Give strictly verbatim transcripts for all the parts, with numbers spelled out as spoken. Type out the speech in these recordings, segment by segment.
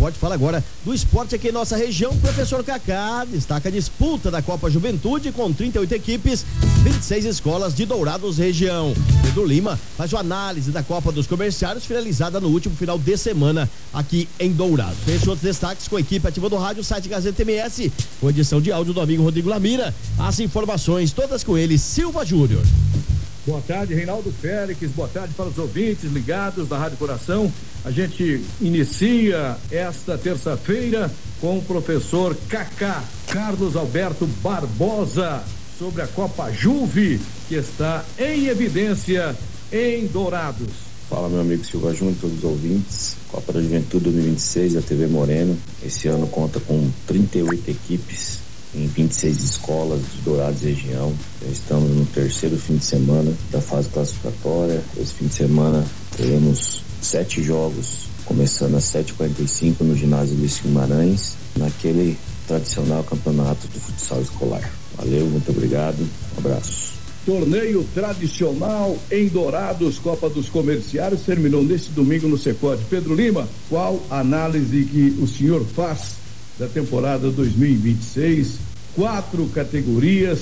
Esporte fala agora do esporte aqui em nossa região. Professor Kaká destaca a disputa da Copa Juventude com trinta e oito equipes, vinte e seis escolas de Dourados região. Pedro Lima faz uma análise da Copa dos Comerciários finalizada no último final de semana aqui em Dourados. Fecha outros destaques com a equipe ativa do rádio, site Gazeta M S, com edição de áudio do amigo Rodrigo Lamira. As informações todas com ele, Silva Júnior. Boa tarde, Reinaldo Félix, boa tarde para os ouvintes ligados da Rádio Coração. A gente inicia esta terça-feira com o professor Kaká, Carlos Alberto Barbosa, sobre a Copa Juve, que está em evidência em Dourados. Fala, meu amigo Silva Júnior, todos os ouvintes. Copa da Juventude dois mil e vinte e seis da T V Moreno. Esse ano conta com trinta e oito equipes em vinte e seis escolas de Dourados região. Já estamos no terceiro fim de semana da fase classificatória. Esse fim de semana teremos sete jogos, começando às sete e quarenta e cinco no ginásio Luiz Guimarães, naquele tradicional campeonato do futsal escolar. Valeu, muito obrigado, um abraço. Torneio tradicional em Dourados, Copa dos Comerciários, terminou neste domingo no Secode. Pedro Lima, qual a análise que o senhor faz da temporada dois mil e vinte e seis, quatro categorias,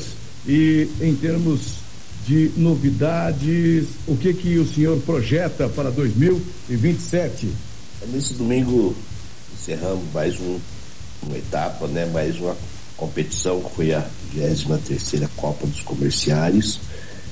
e em termos de novidades, o que que o senhor projeta para dois mil e vinte e sete? Nesse domingo encerramos mais um, uma etapa, né? Mais uma competição que foi a vigésima terceira Copa dos Comerciários,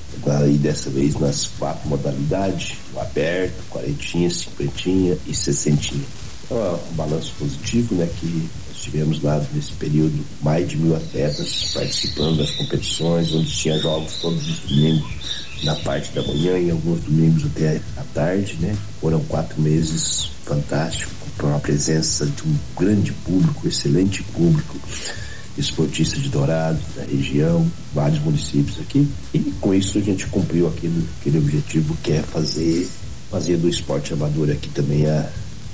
e dessa vez nas quatro modalidades: o aberto, quarentinha, cinquentinha e sessentinha. Então, um balanço positivo, né? Que tivemos lá nesse período mais de mil atletas participando das competições, onde tinha jogos todos os domingos na parte da manhã e alguns domingos até à tarde, né? Foram quatro meses fantásticos, com a presença de um grande público, excelente público, esportista de Dourados, da região, vários municípios aqui, e com isso a gente cumpriu aquele, aquele objetivo que é fazer, fazer do esporte amador aqui também a,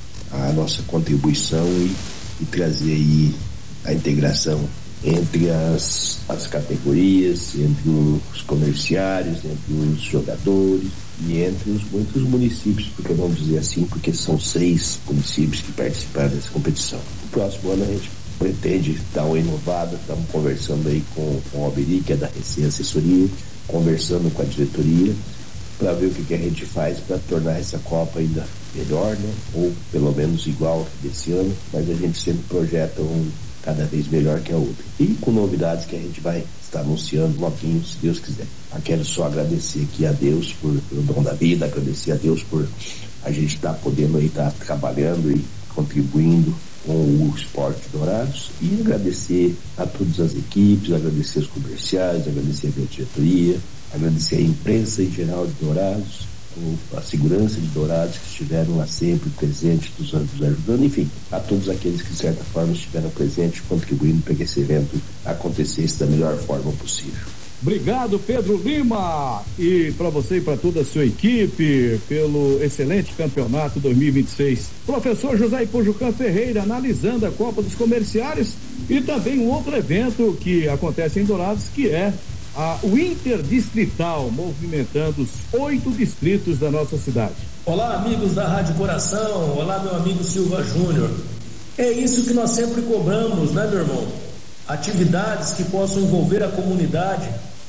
a nossa contribuição e e trazer aí a integração entre as, as categorias, entre os comerciários, entre os jogadores e entre os muitos municípios, porque vamos dizer assim, porque são seis municípios que participaram dessa competição. No próximo ano a gente pretende dar uma inovada, estamos conversando aí com, com o Alberi, que é da Recém Assessoria, conversando com a diretoria, para ver o que, que a gente faz para tornar essa Copa ainda melhor, né? Ou pelo menos igual desse ano, mas a gente sempre projeta um cada vez melhor que a outra. E com novidades que a gente vai estar anunciando loguinho, se Deus quiser. Eu quero só agradecer aqui a Deus por, pelo dom da vida, agradecer a Deus por a gente estar tá podendo aí estar tá trabalhando e contribuindo com o esporte Dourados, e agradecer a todas as equipes, agradecer os comerciais, agradecer a minha diretoria, agradecer a imprensa em geral de Dourados, a segurança de Dourados, que estiveram lá sempre presentes, nos ajudando, enfim, a todos aqueles que de certa forma estiveram presentes, contribuindo para que esse evento acontecesse da melhor forma possível. Obrigado, Pedro Lima, e para você e para toda a sua equipe pelo excelente campeonato dois mil e vinte e seis. Professor José Ipujucã Ferreira analisando a Copa dos Comerciários e também um outro evento que acontece em Dourados, que é a, o Interdistrital, movimentando os oito distritos da nossa cidade. Olá, amigos da Rádio Coração, olá, meu amigo Silva Júnior. É isso que nós sempre cobramos, né, meu irmão? Atividades que possam envolver a comunidade.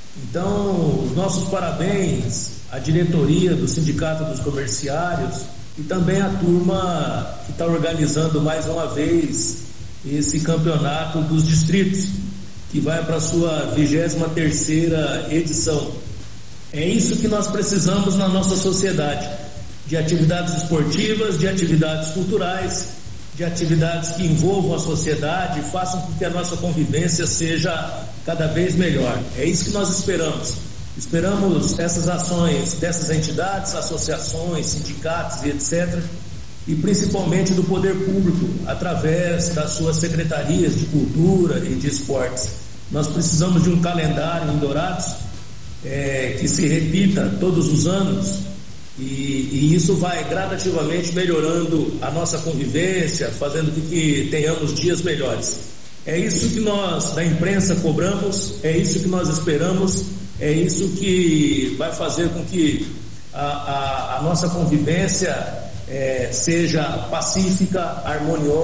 Então, os nossos parabéns à diretoria do Sindicato dos Comerciários e também à turma que está organizando mais uma vez esse campeonato dos distritos, que vai para a sua vigésima terceira edição. É isso que nós precisamos na nossa sociedade, de atividades esportivas, de atividades culturais, de atividades que envolvam a sociedade e façam com que a nossa convivência seja cada vez melhor. É isso que nós esperamos. Esperamos essas ações dessas entidades, associações, sindicatos e etcétera, e principalmente do poder público, através das suas secretarias de cultura e de esportes. Nós precisamos de um calendário em Dourados é, que se repita todos os anos, e, e isso vai gradativamente melhorando a nossa convivência, fazendo com que tenhamos dias melhores. É isso que nós da imprensa cobramos, é isso que nós esperamos, é isso que vai fazer com que a, a, a nossa convivência é, seja pacífica, harmoniosa